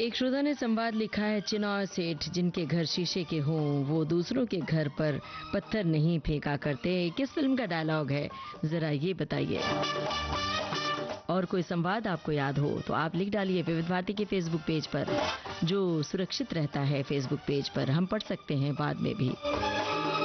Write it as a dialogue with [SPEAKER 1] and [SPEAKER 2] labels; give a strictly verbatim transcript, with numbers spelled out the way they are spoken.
[SPEAKER 1] एक श्रोता ने संवाद लिखा है, चिनौर सेठ जिनके घर शीशे के हों वो दूसरों के घर पर पत्थर नहीं फेंका करते। किस फिल्म का डायलॉग है, जरा ये बताइए। और कोई संवाद आपको याद हो तो आप लिख डालिए विविध भारती के फेसबुक पेज पर, जो सुरक्षित रहता है फेसबुक पेज पर, हम पढ़ सकते हैं बाद में भी।